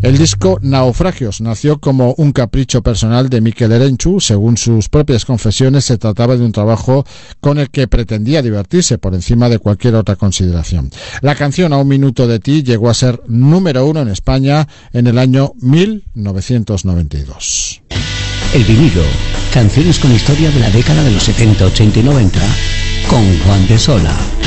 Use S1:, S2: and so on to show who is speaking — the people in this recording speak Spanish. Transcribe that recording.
S1: El disco Naufragios nació como un capricho personal de Mikel Erenchu. Según sus propias confesiones, se trataba de un trabajo con el que pretendía divertirse por encima de cualquier otra consideración. La canción A un minuto de ti llegó a ser número 1 en España en el año 1992.
S2: El vinilo, canciones con historia de la década de los 70, 80 y 90, con Juan de Sola.